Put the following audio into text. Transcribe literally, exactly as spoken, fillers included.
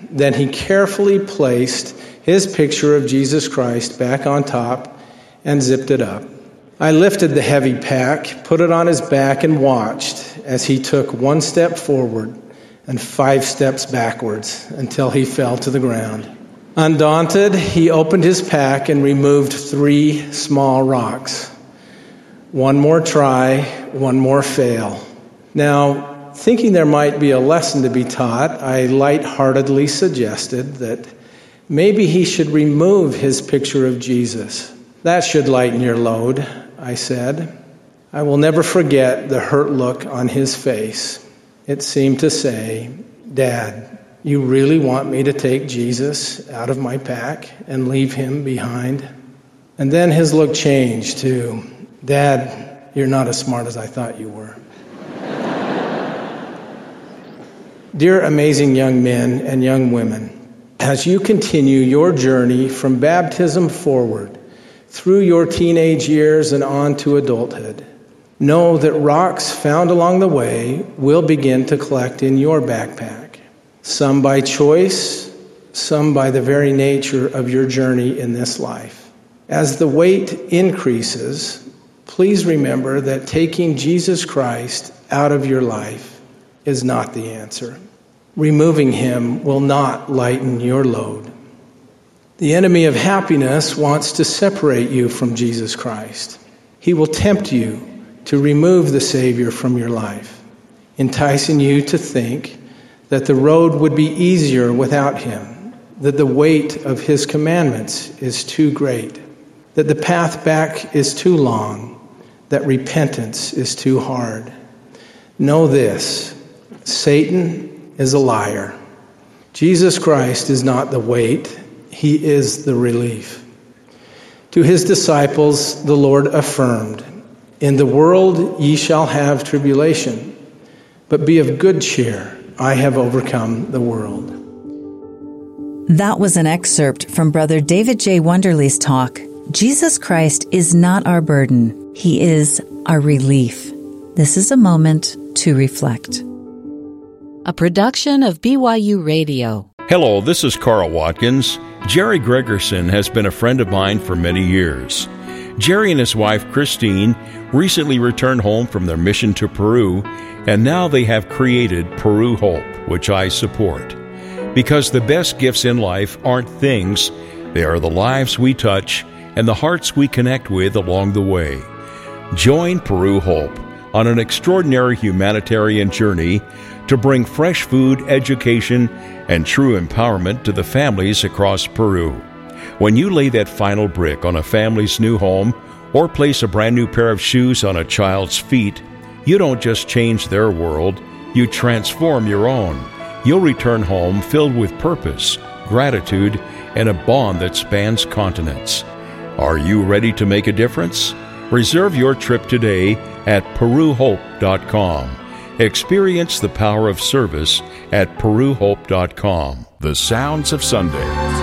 Then he carefully placed his picture of Jesus Christ back on top and zipped it up. I lifted the heavy pack, put it on his back, and watched as he took one step forward and five steps backwards until he fell to the ground. Undaunted, he opened his pack and removed three small rocks. One more try, one more fail. Now, thinking there might be a lesson to be taught, I lightheartedly suggested that maybe he should remove his picture of Jesus. That should lighten your load, I said. I will never forget the hurt look on his face. It seemed to say, "Dad, you really want me to take Jesus out of my pack and leave him behind?" And then his look changed to, "Dad, you're not as smart as I thought you were." Dear amazing young men and young women, as you continue your journey from baptism forward, through your teenage years and on to adulthood, know that rocks found along the way will begin to collect in your backpack. Some by choice, some by the very nature of your journey in this life. As the weight increases, please remember that taking Jesus Christ out of your life is not the answer. Removing him will not lighten your load. The enemy of happiness wants to separate you from Jesus Christ. He will tempt you to remove the Savior from your life, enticing you to think that the road would be easier without him, that the weight of his commandments is too great, that the path back is too long, that repentance is too hard. Know this, Satan is a liar. Jesus Christ is not the weight, he is the relief. To his disciples, the Lord affirmed, "In the world ye shall have tribulation, but be of good cheer. I have overcome the world." That was an excerpt from Brother David J. Wonderly's talk, Jesus Christ is not our burden. He is our relief. This is a moment to reflect. A production of B Y U Radio. Hello, this is Carl Watkins. Jerry Gregerson has been a friend of mine for many years. Jerry and his wife, Christine, recently returned home from their mission to Peru, and now they have created Peru Hope, which I support. Because the best gifts in life aren't things, they are the lives we touch and the hearts we connect with along the way. Join Peru Hope on an extraordinary humanitarian journey to bring fresh food, education, and true empowerment to the families across Peru. When you lay that final brick on a family's new home or place a brand new pair of shoes on a child's feet, you don't just change their world, you transform your own. You'll return home filled with purpose, gratitude, and a bond that spans continents. Are you ready to make a difference? Reserve your trip today at peru hope dot com. Experience the power of service at peru hope dot com. The Sounds of Sunday.